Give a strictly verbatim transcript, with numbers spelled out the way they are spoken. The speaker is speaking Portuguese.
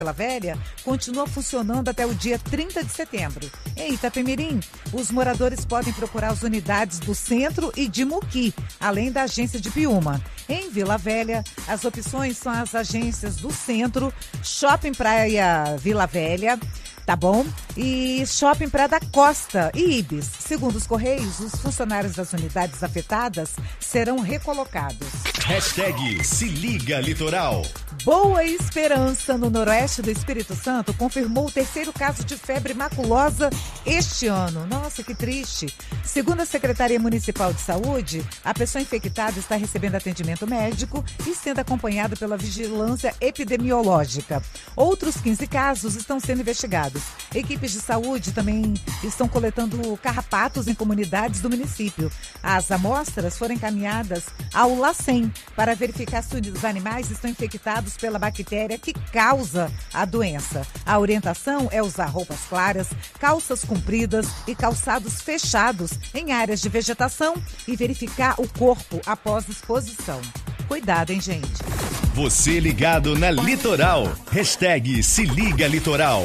Vila Velha continua funcionando até o dia trinta de setembro. Em Itapemirim, os moradores podem procurar as unidades do centro e de Muqui, além da agência de Piúma. Em Vila Velha, as opções são as agências do centro, Shopping Praia Vila Velha, tá bom? E Shopping Praia da Costa e Ibis. Segundo os Correios, os funcionários das unidades afetadas serão recolocados. Hashtag Se Liga Litoral. Boa Esperança, no noroeste do Espírito Santo, confirmou o terceiro caso de febre maculosa este ano. Nossa, que triste. Segundo a Secretaria Municipal de Saúde, a pessoa infectada está recebendo atendimento médico e sendo acompanhada pela vigilância epidemiológica. Outros quinze casos estão sendo investigados. Equipes de saúde também estão coletando carrapatos em comunidades do município. As amostras foram encaminhadas ao LACEN para verificar se os animais estão infectados pela bactéria que causa a doença. A orientação é usar roupas claras, calças compridas e calçados fechados em áreas de vegetação e verificar o corpo após exposição. Cuidado, hein, gente? Você ligado na Litoral. Hashtag Se Liga Litoral.